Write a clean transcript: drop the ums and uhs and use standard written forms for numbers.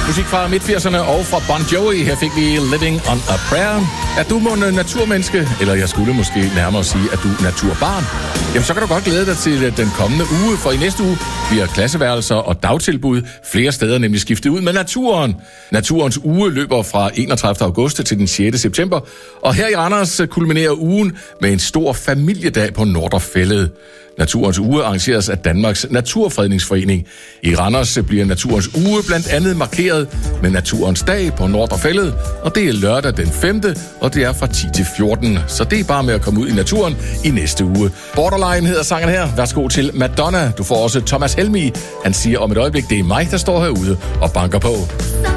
Musik fra midt-80'erne og fra Bon Jovi. Her fik vi Living on a Prayer. Er du en naturmenneske? Eller jeg skulle måske nærmere sige, at du er naturbarn? Jamen, så kan du godt glæde dig til den kommende uge, for i næste uge bliver klasseværelser og dagtilbud flere steder nemlig skiftet ud med naturen. Naturens uge løber fra 31. august til den 6. september, og her i Randers kulminerer ugen med en stor familiedag på Nordre Fælled. Naturens uge arrangeres af Danmarks Naturfredningsforening. I Randers bliver Naturens uge blandt andet markeret med Naturens dag på Nordre Fælled, og det er lørdag den 5., og det er fra 10 til 14. Så det er bare med at komme ud i naturen i næste uge. Borderline hedder sangen her. Værsgo til Madonna. Du får også Thomas Helmig. Han siger om et øjeblik, det er mig, der står herude og banker på.